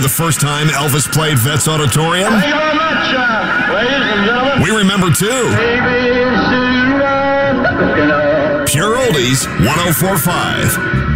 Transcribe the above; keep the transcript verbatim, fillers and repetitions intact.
the first time Elvis played Vets Auditorium? Thank you very much, uh, ladies and gentlemen. We remember too. A B C, uh, Pure Oldies, one oh four point five.